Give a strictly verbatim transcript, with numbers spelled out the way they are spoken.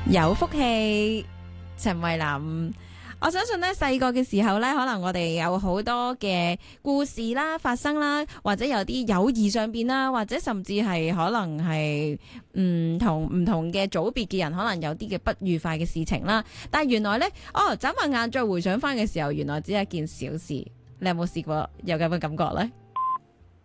有福氣，陳慧琳。我相信咧，細個嘅時候咧，可能我哋有好多嘅故事啦發生啦，或者有啲友誼上邊啦，或者甚至係可能係唔同唔同嘅組別嘅人，可能有啲嘅不愉快嘅事情啦。但係原來咧，哦，眨下眼再回想翻嘅時候，原來只係一件小事。你有冇試過有咁嘅感覺咧？